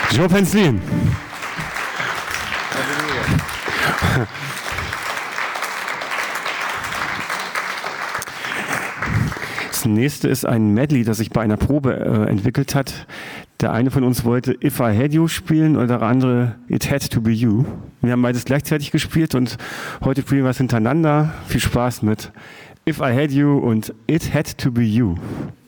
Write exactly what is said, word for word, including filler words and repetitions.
Joe Penzlin. Das nächste ist ein Medley, das sich bei einer Probe äh, entwickelt hat. Der eine von uns wollte If I Had You spielen und der andere It Had to Be You. Wir haben beides gleichzeitig gespielt und heute spielen wir es hintereinander. Viel Spaß mit If I Had You und It Had to Be You.